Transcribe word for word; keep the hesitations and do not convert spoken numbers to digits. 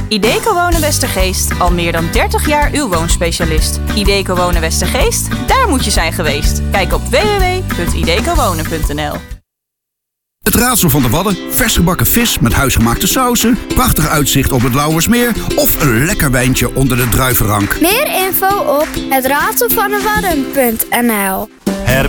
Ideco Wonen Westergeest, al meer dan dertig jaar uw woonspecialist. Ideco Wonen Westergeest, daar moet je zijn geweest. Kijk op w w w punt ideco wonen punt n l. Het Raadsel van de Wadden, vers gebakken vis met huisgemaakte sauzen, prachtig uitzicht op het Lauwersmeer of een lekker wijntje onder de druivenrank. Meer info op het raadsel van de wadden punt n l.